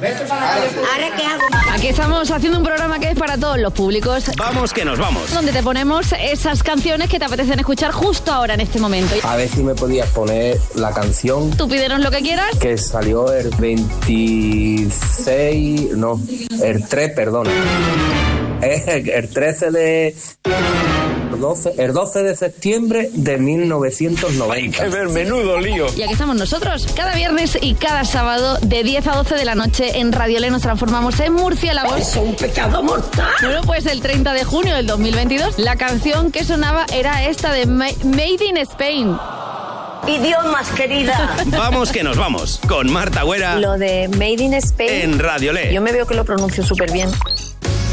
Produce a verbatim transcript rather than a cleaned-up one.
¿Ahora qué hago? Aquí estamos haciendo un programa que es para todos los públicos. Vamos que nos vamos. Donde te ponemos esas canciones que te apetecen escuchar justo ahora en este momento. A ver si me podías poner la canción. Tú pídenos lo que quieras. Que salió el veintiséis, no, el tres, perdona. El, el trece de... doce, el doce de septiembre de mil novecientos noventa. Hay que ver, menudo lío. Y aquí estamos nosotros, cada viernes y cada sábado de diez a doce de la noche en Radio Le nos transformamos en murciélagos. ¡Es un pecado mortal! Bueno, pues el treinta de junio del dos mil veintidós, la canción que sonaba era esta de Made in Spain. Idiomas, querida. Vamos que nos vamos. Con Marta Güera. Lo de Made in Spain. En Radio Le. Yo me veo que lo pronuncio súper bien.